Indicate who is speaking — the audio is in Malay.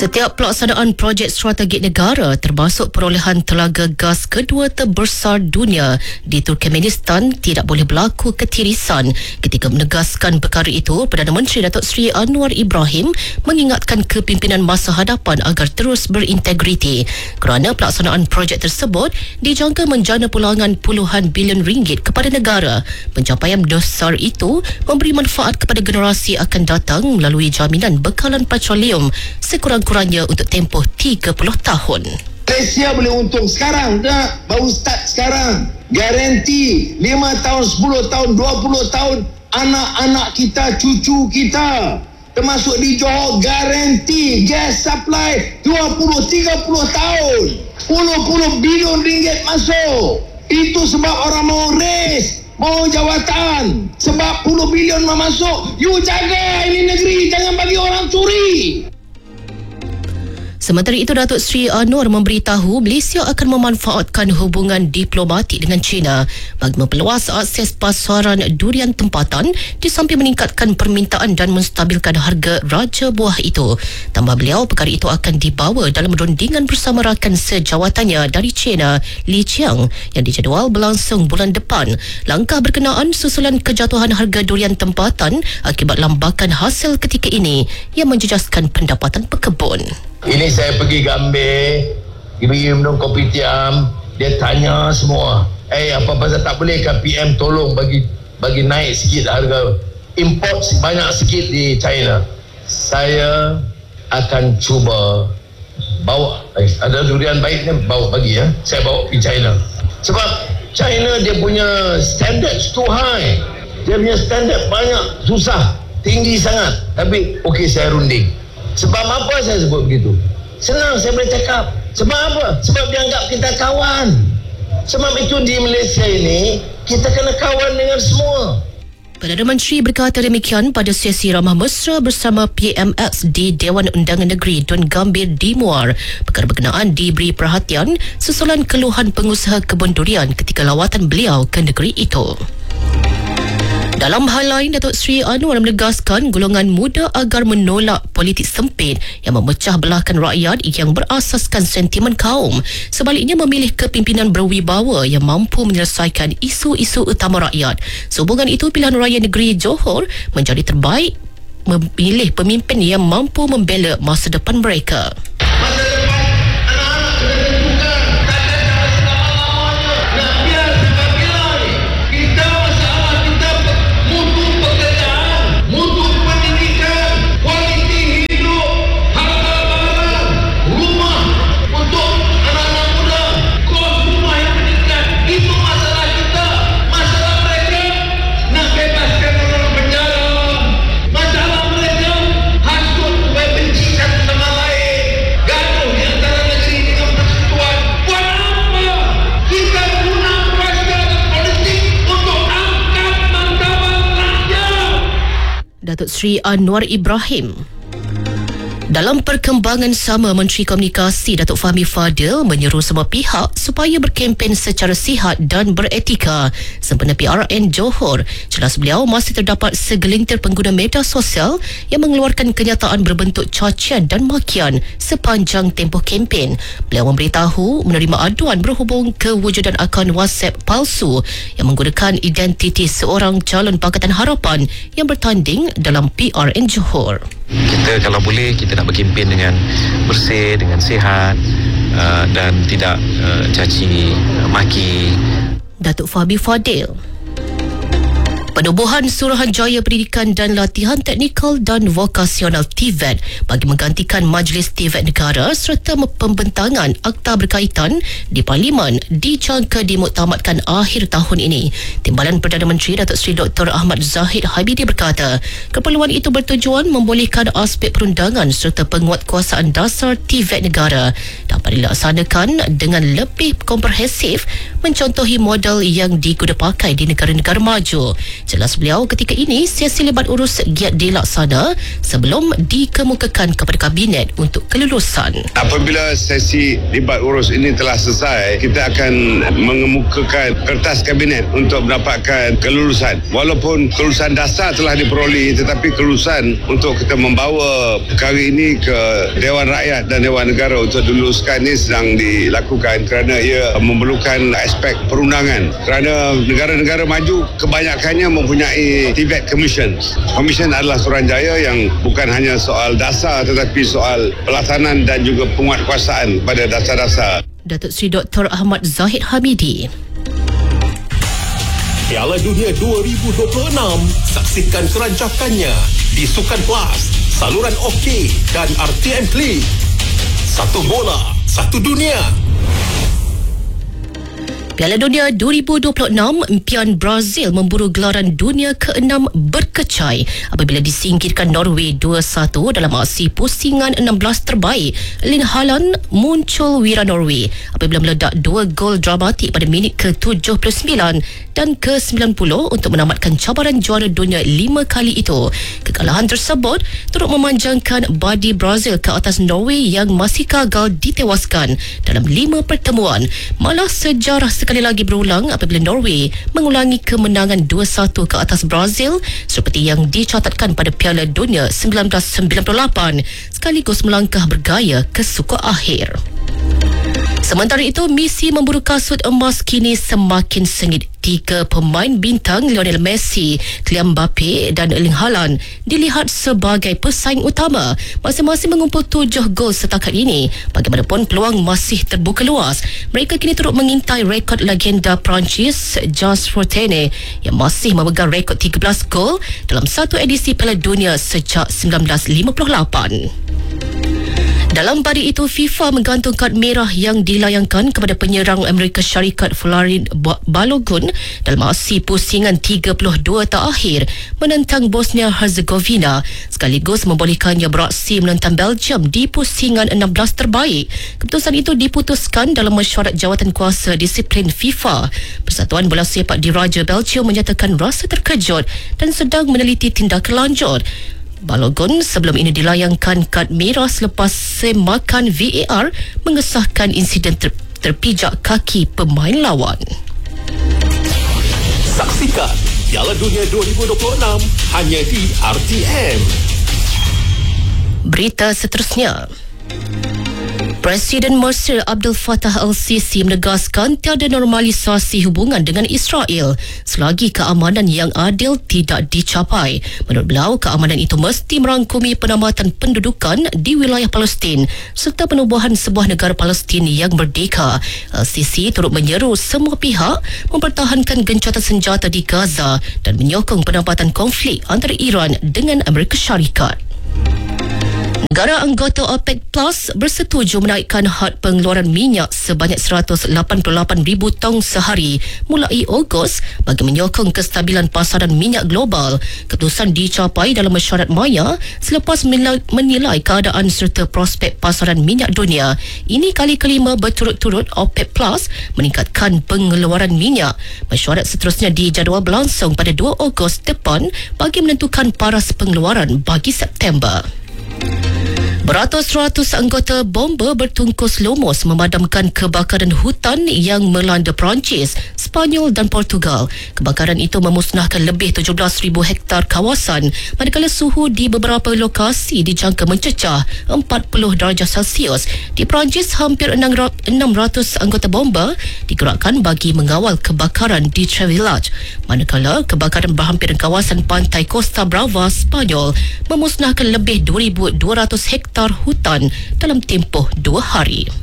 Speaker 1: Setiap pelaksanaan projek strategik negara termasuk perolehan telaga gas kedua terbesar dunia di Turkmenistan tidak boleh berlaku ketirisan. Ketika menegaskan perkara itu, Perdana Menteri Datuk Seri Anwar Ibrahim mengingatkan kepimpinan masa hadapan agar terus berintegriti kerana pelaksanaan projek tersebut dijangka menjana pulangan puluhan bilion ringgit kepada negara. Pencapaian besar itu memberi manfaat kepada generasi akan datang melalui jaminan bekalan petroleum sekurang-kurangnya untuk tempoh 30 tahun.
Speaker 2: Malaysia boleh untung sekarang tak? Baru start sekarang. Garanti 5 tahun, 10 tahun, 20 tahun anak-anak kita, cucu kita termasuk di Johor, garanti gas supply 20-30 tahun. Puluh-puluh bilion ringgit masuk. Itu sebab orang mau race, mau jawatan. Sebab puluh bilion masuk. You jaga ini negeri, jangan bagi orang curi.
Speaker 1: Sementara itu, Datuk Seri Anwar memberitahu Malaysia akan memanfaatkan hubungan diplomatik dengan China bagi memperluas akses pasaran durian tempatan di samping meningkatkan permintaan dan menstabilkan harga raja buah itu. Tambah beliau, perkara itu akan dibawa dalam rundingan bersama rakan sejawatannya dari China, Li Qiang, yang dijadual berlangsung bulan depan. Langkah berkenaan susulan kejatuhan harga durian tempatan akibat lambakan hasil ketika ini yang menjejaskan pendapatan pekebun.
Speaker 2: Ini saya pergi ke Ambil, pergi minum kopi tiam, dia tanya semua, apa pasal tak boleh kan PM tolong bagi naik sikit harga import banyak sikit di China. Saya akan cuba bawa, ada durian baik ni bawa bagi saya bawa pergi China. Sebab China dia punya standard too high. Dia punya standard banyak, susah, tinggi sangat. Tapi okey, saya runding. Sebab apa saya sebut begitu? Senang saya boleh cakap. Sebab apa? Sebab dia anggap kita kawan. Sebab itu di Malaysia ini kita kena kawan dengan semua.
Speaker 1: Perdana Menteri berkata demikian pada sesi ramah mesra bersama PMX di Dewan Undangan Negeri Tun Gambir di Muar. Perkara berkenaan diberi perhatian susulan keluhan pengusaha kebun durian ketika lawatan beliau ke negeri itu. Dalam hal lain, Datuk Seri Anwar menegaskan golongan muda agar menolak politik sempit yang memecah belahkan rakyat yang berasaskan sentimen kaum. Sebaliknya, memilih kepimpinan berwibawa yang mampu menyelesaikan isu-isu utama rakyat. Sehubungan itu, pilihan raya negeri Johor menjadi terbaik memilih pemimpin yang mampu membela masa depan mereka. Datuk Seri Anwar Ibrahim. Dalam perkembangan sama, Menteri Komunikasi Datuk Fahmi Fadil menyeru semua pihak supaya berkempen secara sihat dan beretika. Sempena PRN Johor, jelas beliau masih terdapat segelintir pengguna media sosial yang mengeluarkan kenyataan berbentuk cacian dan makian sepanjang tempoh kempen. Beliau memberitahu menerima aduan berhubung kewujudan akaun WhatsApp palsu yang menggunakan identiti seorang calon Pakatan Harapan yang bertanding dalam PRN Johor.
Speaker 3: Kita kalau boleh, kita nak berkempen dengan bersih, dengan sihat dan tidak caci maki.
Speaker 1: Datuk Fahmi Fadil. Penubuhan Suruhanjaya Pendidikan dan Latihan Teknikal dan Vokasional TVET bagi menggantikan Majlis TVET Negara serta pembentangan akta berkaitan di Parlimen dijangka dimuktamadkan akhir tahun ini. Timbalan Perdana Menteri Datuk Seri Dr. Ahmad Zahid Habibie berkata, keperluan itu bertujuan membolehkan aspek perundangan serta penguatkuasaan dasar TVET Negara dapat dilaksanakan dengan lebih komprehensif mencontohi model yang digunapakai di negara-negara maju. Jelas beliau ketika ini sesi lebat urus giat dilaksana sebelum dikemukakan kepada Kabinet untuk kelulusan.
Speaker 4: Apabila sesi libat urus ini telah selesai, kita akan mengemukakan kertas Kabinet untuk mendapatkan kelulusan. Walaupun kelulusan dasar telah diperoleh, tetapi kelulusan untuk kita membawa perkara ini ke Dewan Rakyat dan Dewan Negara untuk diluluskan ini sedang dilakukan kerana ia memerlukan aspek perundangan. Kerana negara-negara maju kebanyakannya mempunyai Tibet Commission. Commission adalah suruhanjaya yang bukan hanya soal dasar tetapi soal pelaksanaan dan juga penguatkuasaan pada dasar-dasar.
Speaker 1: Datuk Seri Dr. Ahmad Zahid Hamidi.
Speaker 5: Piala Dunia 2026, saksikan kerancakannya di Sukan Plus, saluran OK dan RTM Klik. Satu bola, satu dunia.
Speaker 1: Piala Dunia 2026, impian Brazil memburu gelaran dunia ke-6 berkecai apabila disingkirkan Norway 2-1 dalam aksi pusingan 16 terbaik. Erling Haaland muncul wira Norway apabila meledak 2 gol dramatik pada minit ke-79 dan ke-90 untuk menamatkan cabaran juara dunia 5 kali itu. Kekalahan tersebut turut memanjangkan badi Brazil ke atas Norway yang masih gagal ditewaskan dalam 5 pertemuan. Malah sejarah sekali lagi berulang apabila Norway mengulangi kemenangan 2-1 ke atas Brazil seperti yang dicatatkan pada Piala Dunia 1998 sekaligus melangkah bergaya ke suku akhir. Sementara itu, misi memburu kasut emas kini semakin sengit. 3 pemain bintang Lionel Messi, Kylian Mbappe dan Erling Haaland dilihat sebagai pesaing utama. Masing-masing mengumpul 7 gol setakat ini. Bagaimanapun, peluang masih terbuka luas. Mereka kini turut mengintai rekod legenda Perancis Jules Fontaine yang masih memegang rekod 13 gol dalam satu edisi Piala Dunia sejak 1958. Dalam pada itu, FIFA menggantung kad merah yang dilayangkan kepada penyerang Amerika Syarikat Florin Balogun dalam aksi pusingan 32 terakhir menentang Bosnia-Herzegovina sekaligus membolehkannya beraksi menentang Belgium di pusingan 16 terbaik. Keputusan itu diputuskan dalam mesyuarat jawatan kuasa disiplin FIFA. Persatuan Bola Sepak Diraja Belgium menyatakan rasa terkejut dan sedang meneliti tindakan lanjut. Balogun sebelum ini dilayangkan kad merah selepas semakan VAR mengesahkan insiden terpijak kaki pemain lawan.
Speaker 5: Saksikan Piala Dunia 2026 hanya di RTM.
Speaker 1: Berita seterusnya. Presiden Mesir Abdul Fattah al-Sisi menegaskan tiada normalisasi hubungan dengan Israel selagi keamanan yang adil tidak dicapai. Menurut beliau, keamanan itu mesti merangkumi penamatan pendudukan di wilayah Palestin serta penubuhan sebuah negara Palestin yang merdeka. Al-Sisi turut menyeru semua pihak mempertahankan gencatan senjata di Gaza dan menyokong penempatan konflik antara Iran dengan Amerika Syarikat. Negara anggota OPEC Plus bersetuju menaikkan had pengeluaran minyak sebanyak 188,000 tong sehari mulai Ogos bagi menyokong kestabilan pasaran minyak global. Keputusan dicapai dalam mesyuarat maya selepas menilai keadaan serta prospek pasaran minyak dunia. Ini kali kelima berturut-turut OPEC Plus meningkatkan pengeluaran minyak. Mesyuarat seterusnya dijadual berlangsung pada 2 Ogos depan bagi menentukan paras pengeluaran bagi September. Beratus-ratus anggota bomba bertungkus lumus memadamkan kebakaran hutan yang melanda Perancis, Spanyol dan Portugal. Kebakaran itu memusnahkan lebih 17,000 hektar kawasan, manakala suhu di beberapa lokasi dijangka mencecah 40 darjah Celsius. Di Perancis, hampir 600 anggota bomba digerakkan bagi mengawal kebakaran di Trevillage. Manakala kebakaran berhampiran kawasan pantai Costa Brava, Spanyol memusnahkan lebih 2,200 hektar hutan dalam tempoh 2 hari.